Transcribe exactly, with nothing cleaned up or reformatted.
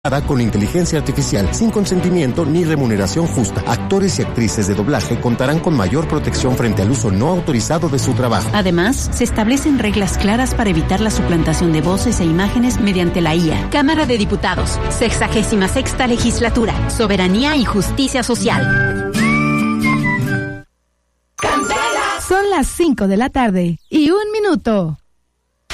con inteligencia artificial, sin consentimiento ni remuneración justa. Actores y actrices de doblaje contarán con mayor protección frente al uso no autorizado de su trabajo. Además, se establecen reglas claras para evitar la suplantación de voces e imágenes mediante la I A. Cámara de Diputados, sexagésima sexta legislatura, soberanía y justicia social. Son las cinco de la tarde y un minuto.